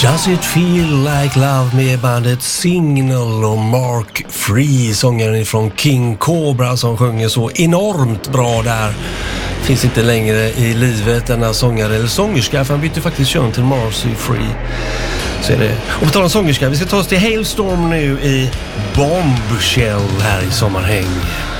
Does it feel like love med bandet Signal och Mark Free, sångaren från King Cobra, som sjunger så enormt bra där. Finns inte längre i livet denna sångare eller sångerska, för han bytte faktiskt kön till Marcy Free. Så är det. Och på tal om sångerska, vi ska ta oss till Halestorm nu i Bombshell här i Sommarhäng.